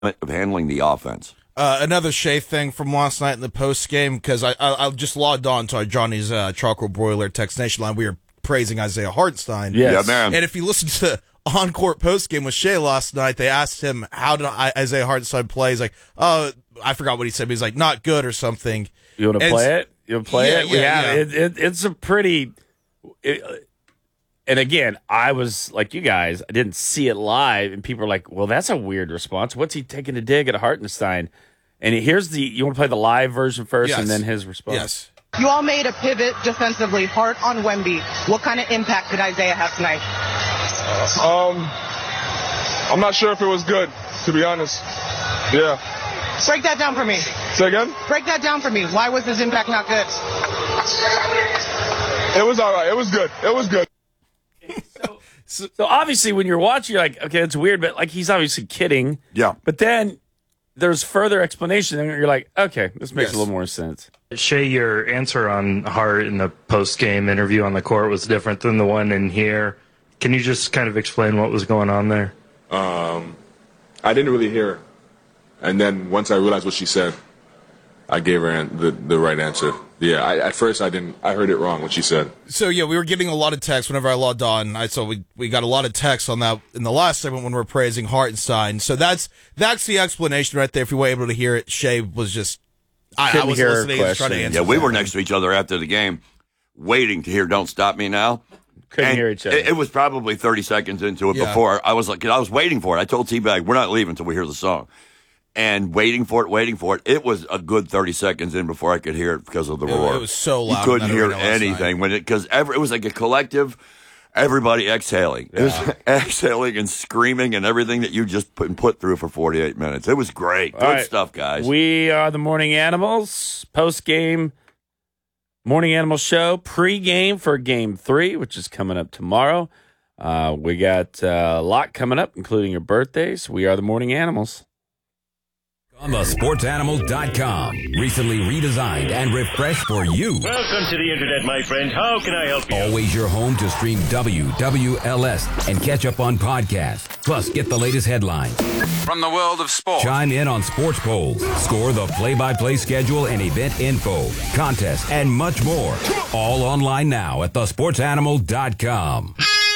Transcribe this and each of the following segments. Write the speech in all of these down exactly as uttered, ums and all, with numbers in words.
of handling the offense. Uh, another Shea thing from last night in the post game, because I, I I just logged on to our Johnny's uh, Charcoal Broiler text nation line. We were praising Isaiah Hartenstein. Yes. Yeah, man. And if you listen to on-court post game with Shea last night, they asked him how did I, Isaiah Hartenstein play. He's like, oh, I forgot what he said. But he's like, not good or something. You want to play it? You want to play yeah, it? We yeah, have yeah. it, it. It's a pretty. It, and again, I was like you guys. I didn't see it live, and people are like, "Well, that's a weird response. What's he taking a dig at Hartenstein?" And here's the. You want to play the live version first, Yes. and then his response. Yes. You all made a pivot defensively, hard on Wemby. What kind of impact did Isaiah have tonight? Um, I'm not sure if it was good, to be honest. Yeah. Break that down for me. Say again? Break that down for me. Why was his impact not good? It was all right. It was good. It was good. So, so obviously, when you're watching, you're like, okay, it's weird, but like he's obviously kidding. Yeah. But then there's further explanation, and you're like, okay, this makes Yes. a little more sense. Shea, your answer on Hart in the post-game interview on the court was different than the one in here. Can you just kind of explain what was going on there? Um, I didn't really hear her. And then once I realized what she said, I gave her an, the, the right answer. Yeah, I, at first I didn't. I heard it wrong what she said. So, yeah, we were getting a lot of texts whenever I logged on. I saw we, we got a lot of texts on that in the last segment when we were praising Hartenstein. So that's that's the explanation right there. If you were able to hear it, Shea was just, I, I Couldn't was hear her listening. He was trying to question. answer. Yeah, we were something. next to each other after the game, waiting to hear "Don't Stop Me Now." Couldn't And hear each other. It, it was probably thirty seconds into it Yeah. before I was like, I was waiting for it. I told T-Bag, we're not leaving until we hear the song. And waiting for it, waiting for it. It was a good thirty seconds in before I could hear it because of the It- roar. it was so loud You couldn't in that hear arena last anything night. when it, because it was like a collective, everybody exhaling. It was exhaling and screaming and everything that you just put, put through for forty-eight minutes. It was great. Good All right. stuff, guys. We are the Morning Animals. Post-game Morning Animal Show. Pre-game for Game three, which is coming up tomorrow. Uh, we got uh, a lot coming up, including your birthdays. We are the Morning Animals. On the sports animal dot com. Recently redesigned and refreshed for you. Welcome to the internet, my friend. How can I help you? Always your home to stream W W L S and catch up on podcasts. Plus, get the latest headlines. From the world of sport. Chime in on sports polls. Score the play-by-play schedule and event info, contests, and much more. All online now at the sports animal dot com.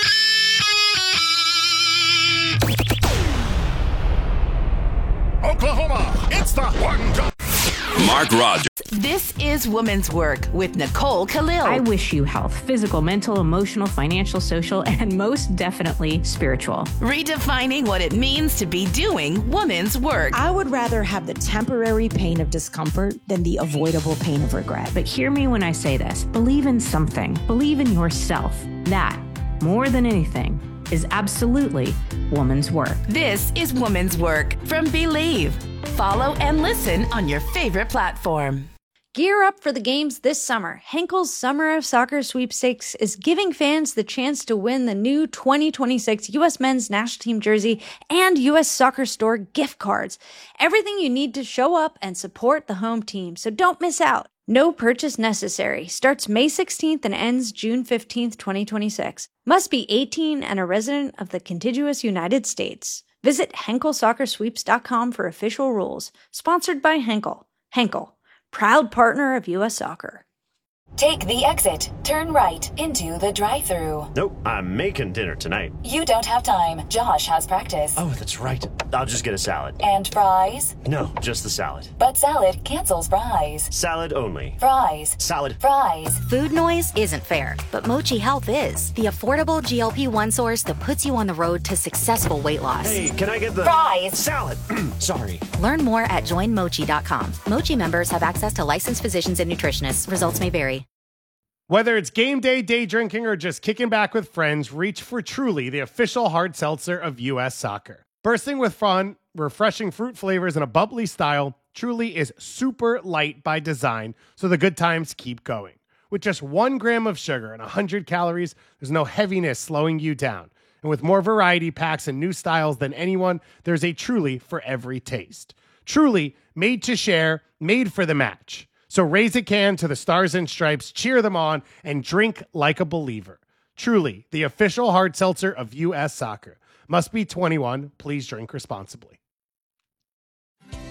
Oklahoma, it's the Horton. Mark Rogers. This is Women's Work with Nicole Khalil. I wish you health, physical, mental, emotional, financial, social, and most definitely spiritual. Redefining what it means to be doing women's work. I would rather have the temporary pain of discomfort than the avoidable pain of regret. But hear me when I say this. Believe in something. Believe in yourself. That, more than anything, is absolutely woman's work. This is Women's Work from Believe. Follow and listen on your favorite platform. Gear up for the games this summer. Henkel's Summer of Soccer Sweepstakes is giving fans the chance to win the new twenty twenty-six U S Men's National Team jersey and U S Soccer Store gift cards. Everything you need to show up and support the home team, so don't miss out. No purchase necessary. Starts May sixteenth and ends June fifteenth, twenty twenty-six. Must be eighteen and a resident of the contiguous United States. Visit Henkel Soccer Sweeps dot com for official rules. Sponsored by Henkel. Henkel, proud partner of U S Soccer. Take the exit. Turn right into the drive-thru. Nope, I'm making dinner tonight. You don't have time. Josh has practice. Oh, that's right. I'll just get a salad. And fries? No, just the salad. But salad cancels fries. Salad only. Fries. Salad. Fries. Food noise isn't fair, but Mochi Health is. The affordable G L P one source that puts you on the road to successful weight loss. Hey, can I get the fries? Salad. Sorry. Learn more at join mochi dot com. Mochi members have access to licensed physicians and nutritionists. Results may vary. Whether it's game day, day drinking, or just kicking back with friends, reach for Truly, the official hard seltzer of U S Soccer. Bursting with fun, refreshing fruit flavors, and a bubbly style, Truly is super light by design, so the good times keep going. With just one gram of sugar and one hundred calories, there's no heaviness slowing you down. And with more variety packs and new styles than anyone, there's a Truly for every taste. Truly, made to share, made for the match. So raise a can to the Stars and Stripes, cheer them on, and drink like a believer. Truly, the official hard seltzer of U S Soccer. Must be twenty-one. Please drink responsibly.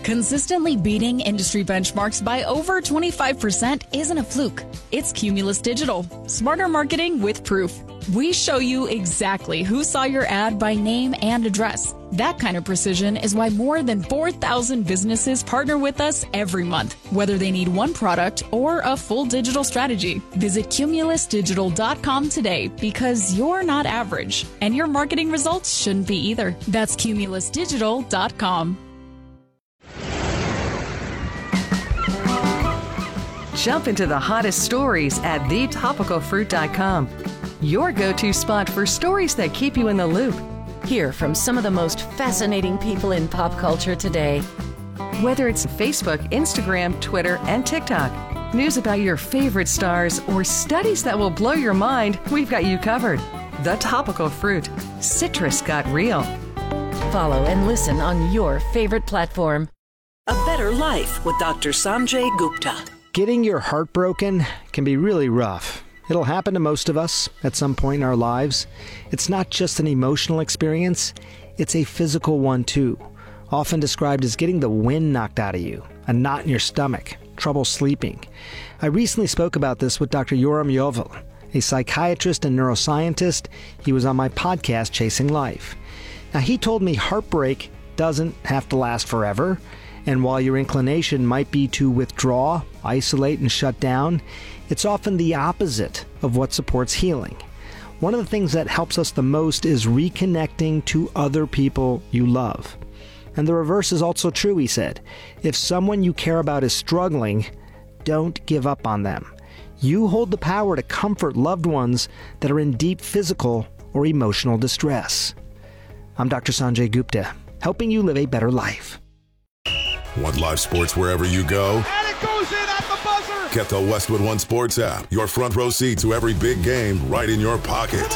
Consistently beating industry benchmarks by over twenty-five percent isn't a fluke. It's Cumulus Digital. Smarter marketing with proof. We show you exactly who saw your ad by name and address. That kind of precision is why more than four thousand businesses partner with us every month, whether they need one product or a full digital strategy. Visit cumulus digital dot com today because you're not average, and your marketing results shouldn't be either. That's cumulus digital dot com. Jump into the hottest stories at the topical fruit dot com. Your go-to spot for stories that keep you in the loop. Hear from some of the most fascinating people in pop culture today. Whether it's Facebook, Instagram, Twitter, and TikTok, news about your favorite stars, or studies that will blow your mind, we've got you covered. The Topical Fruit. Citrus got real. Follow and listen on your favorite platform. A Better Life with Doctor Sanjay Gupta. Getting your heart broken can be really rough. It'll happen to most of us at some point in our lives. It's not just an emotional experience, it's a physical one too. Often described as getting the wind knocked out of you, a knot in your stomach, trouble sleeping. I recently spoke about this with Doctor Yoram Yovel, a psychiatrist and neuroscientist. He was on my podcast, Chasing Life. Now, he told me heartbreak doesn't have to last forever, and while your inclination might be to withdraw, isolate, and shut down, it's often the opposite of what supports healing. One of the things that helps us the most is reconnecting to other people you love. And the reverse is also true, he said. If someone you care about is struggling, don't give up on them. You hold the power to comfort loved ones that are in deep physical or emotional distress. I'm Doctor Sanjay Gupta, helping you live a better life. Want live sports wherever you go? And it goes in at the buzzer! Get the Westwood One Sports app. Your front row seat to every big game right in your pocket.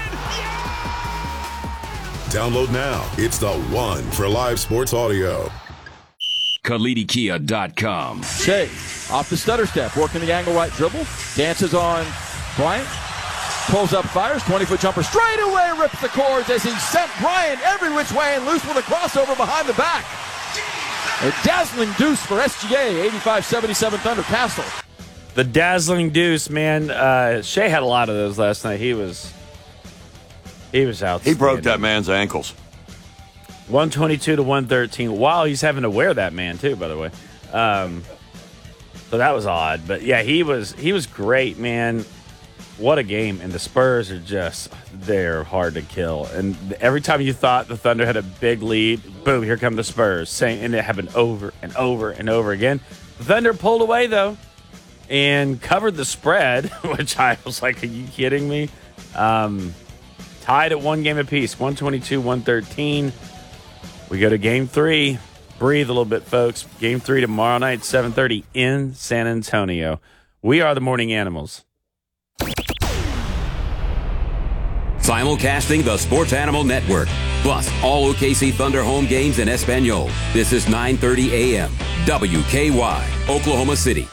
Download now. It's the one for live sports audio. Kalidi Kia dot com. Shea off the stutter step, working the angle right dribble, dances on Bryant, pulls up, fires, twenty-foot jumper, straight away rips the cords as he sent Bryant every which way and loose with a crossover behind the back. A dazzling deuce for S G A, eighty-five seventy-seven Thunder Castle. The dazzling deuce, man. Uh, Shea had a lot of those last night. He was, he was out. He broke that man's ankles. one twenty-two to one thirteen. Wow, he's having to wear that man too, by the way. Um, so that was odd, but yeah, he was he was great, man. What a game! And the Spurs are just—they're hard to kill. And every time you thought the Thunder had a big lead, boom, here come the Spurs. Same, and it happened over and over and over again. The Thunder pulled away though, and covered the spread, which I was like, "Are you kidding me?" Um, tied at one game apiece, one twenty-two, one thirteen. We go to Game Three. Breathe a little bit, folks. Game Three tomorrow night, seven thirty in San Antonio. We are the Morning Animals. Simulcasting the Sports Animal Network, plus all O K C Thunder home games in Espanol. This is nine thirty a.m. W K Y, Oklahoma City.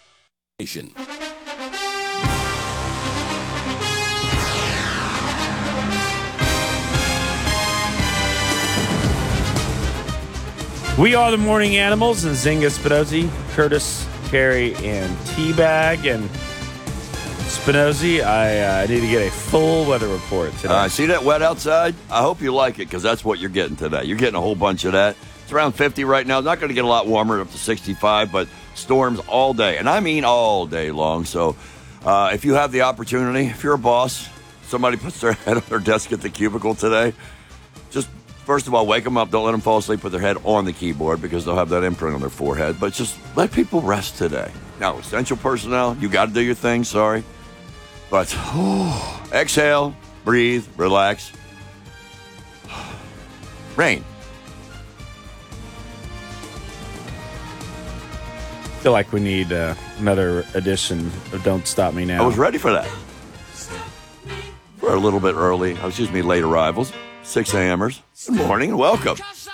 We are the Morning Animals, and Zinga Spinozzi, Curtis, Carey, and Teabag. And Spinozzi, I uh, need to get a full weather report today. Uh, see that wet outside? I hope you like it, because that's what you're getting today. You're getting a whole bunch of that. It's around fifty right now. It's not going to get a lot warmer, up to sixty-five, but storms all day. And I mean all day long. So uh, if you have the opportunity, if you're a boss, somebody puts their head on their desk at the cubicle today, just first of all, wake them up. Don't let them fall asleep with their head on the keyboard, because they'll have that imprint on their forehead. But just let people rest today. Now, essential personnel, you got to do your thing. Sorry. But oh, exhale, breathe, relax. Rain. I feel like we need uh, another edition of Don't Stop Me Now. I was ready for that. For a little bit early, excuse me, late arrivals, six a.m.ers. Good morning and welcome.